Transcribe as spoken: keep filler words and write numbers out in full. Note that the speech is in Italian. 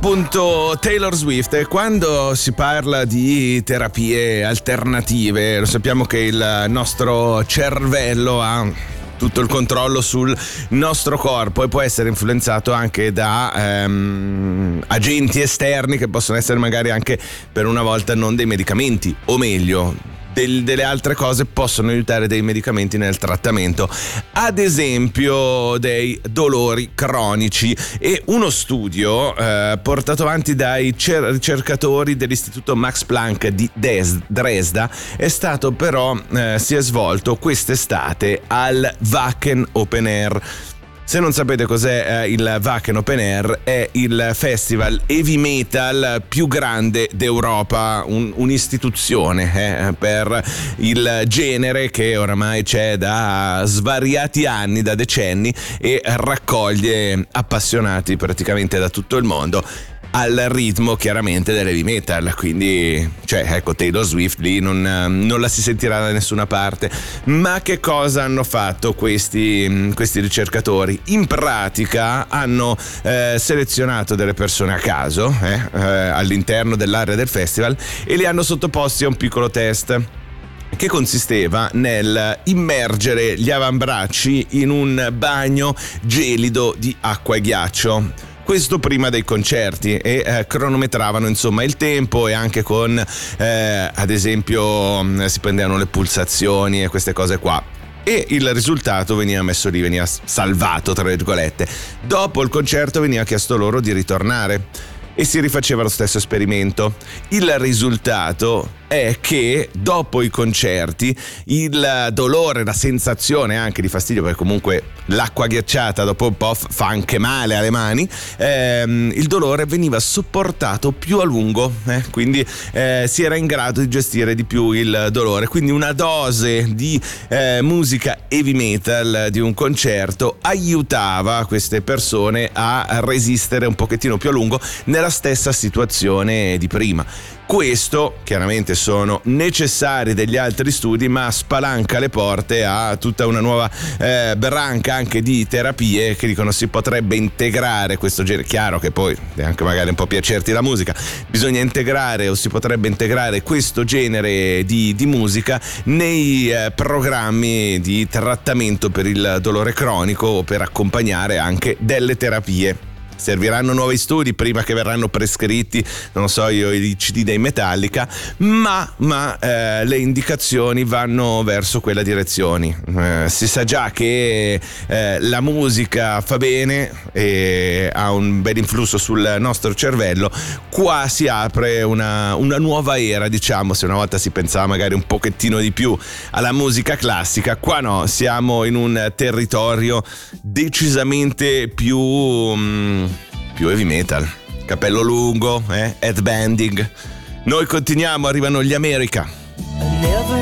appunto Taylor Swift. E quando si parla di terapie alternative, lo sappiamo che il nostro cervello ha tutto il controllo sul nostro corpo e può essere influenzato anche da ehm, agenti esterni che possono essere magari anche per una volta non dei medicamenti, o meglio del, delle altre cose possono aiutare dei medicamenti nel trattamento, ad esempio dei dolori cronici. E uno studio eh, portato avanti dai cer- ricercatori dell'istituto Max Planck di Des- Dresda è stato però eh, si è svolto quest'estate al Wacken Open Air. Se non sapete cos'è eh, il Wacken Open Air, è il festival heavy metal più grande d'Europa, un, un'istituzione eh, per il genere che oramai c'è da svariati anni, da decenni, e raccoglie appassionati praticamente da tutto il mondo, al ritmo chiaramente dell'heavy metal. Quindi, cioè, ecco, Taylor Swift lì non, non la si sentirà da nessuna parte. Ma che cosa hanno fatto questi, questi ricercatori? In pratica hanno eh, selezionato delle persone a caso eh, eh, all'interno dell'area del festival e li hanno sottoposti a un piccolo test che consisteva nel immergere gli avambracci in un bagno gelido di acqua e ghiaccio. Questo prima dei concerti, e eh, cronometravano insomma il tempo, e anche con eh, ad esempio mh, si prendevano le pulsazioni e queste cose qua. E il risultato veniva messo lì, veniva salvato tra virgolette. Dopo il concerto veniva chiesto loro di ritornare e si rifaceva lo stesso esperimento. Il risultato è che dopo i concerti il dolore, la sensazione anche di fastidio, perché comunque l'acqua ghiacciata dopo un po' fa anche male alle mani, ehm, il dolore veniva sopportato più a lungo, eh? quindi eh, si era in grado di gestire di più il dolore. Quindi una dose di eh, musica heavy metal di un concerto aiutava queste persone a resistere un pochettino più a lungo nella stessa situazione di prima. Questo chiaramente sono necessari degli altri studi, ma spalanca le porte a tutta una nuova eh, branca anche di terapie che dicono si potrebbe integrare questo genere. Chiaro che poi anche magari un po' piacerti la musica, bisogna integrare o si potrebbe integrare questo genere di, di musica nei eh, programmi di trattamento per il dolore cronico o per accompagnare anche delle terapie. Serviranno nuovi studi prima che verranno prescritti, non so io, i C D dei Metallica, ma, ma eh, le indicazioni vanno verso quella direzione. Eh, si sa già che eh, la musica fa bene e ha un bel influsso sul nostro cervello. Qua si apre una, una nuova era, diciamo. Se una volta si pensava magari un pochettino di più alla musica classica, qua no, siamo in un territorio decisamente più... Mh, più heavy metal, capello lungo, eh? headbanding. Noi continuiamo, arrivano gli America. I never